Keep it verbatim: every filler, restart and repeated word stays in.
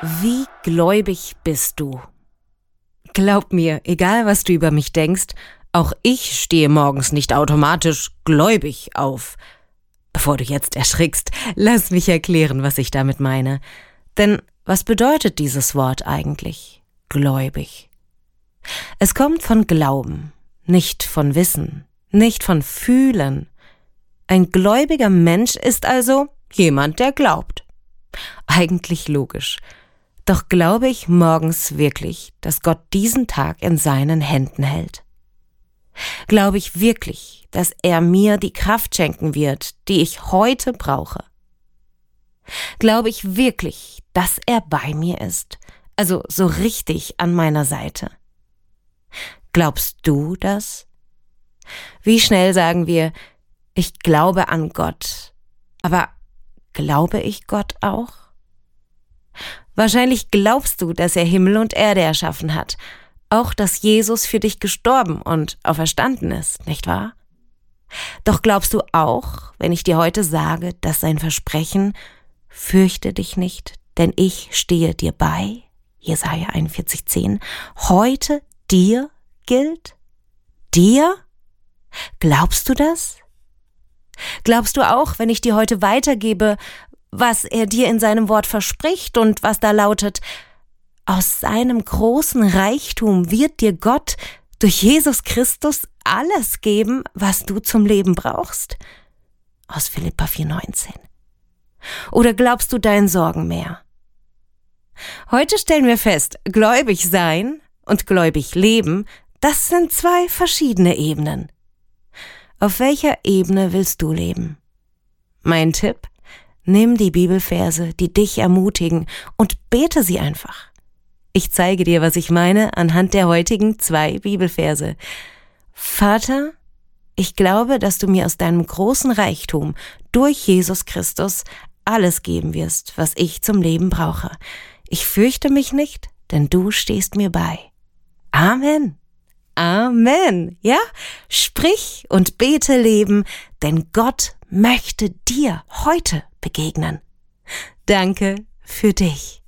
Wie gläubig bist du? Glaub mir, egal was du über mich denkst, auch ich stehe morgens nicht automatisch gläubig auf. Bevor du jetzt erschrickst, lass mich erklären, was ich damit meine. Denn was bedeutet dieses Wort eigentlich? Gläubig. Es kommt von Glauben, nicht von Wissen, nicht von Fühlen. Ein gläubiger Mensch ist also jemand, der glaubt. Eigentlich logisch. Doch glaube ich morgens wirklich, dass Gott diesen Tag in seinen Händen hält? Glaube ich wirklich, dass er mir die Kraft schenken wird, die ich heute brauche? Glaube ich wirklich, dass er bei mir ist, also so richtig an meiner Seite? Glaubst du das? Wie schnell sagen wir, ich glaube an Gott, aber glaube ich Gott auch? Wahrscheinlich glaubst du, dass er Himmel und Erde erschaffen hat, auch dass Jesus für dich gestorben und auferstanden ist, nicht wahr? Doch glaubst du auch, wenn ich dir heute sage, dass sein Versprechen, fürchte dich nicht, denn ich stehe dir bei, Jesaja einundvierzig zehn, heute dir gilt? Dir? Glaubst du das? Glaubst du auch, wenn ich dir heute weitergebe, was er dir in seinem Wort verspricht und was da lautet: Aus seinem großen Reichtum wird dir Gott durch Jesus Christus alles geben, was du zum Leben brauchst? Aus Philipper vier neunzehn. Oder glaubst du deinen Sorgen mehr? Heute stellen wir fest, gläubig sein und gläubig leben, das sind zwei verschiedene Ebenen. Auf welcher Ebene willst du leben? Mein Tipp: Nimm die Bibelverse, die dich ermutigen, und bete sie einfach. Ich zeige dir, was ich meine, anhand der heutigen zwei Bibelverse. Vater, ich glaube, dass du mir aus deinem großen Reichtum durch Jesus Christus alles geben wirst, was ich zum Leben brauche. Ich fürchte mich nicht, denn du stehst mir bei. Amen. Amen. Ja? Sprich und bete Leben, denn Gott möchte dir heute begegnen. Danke für dich.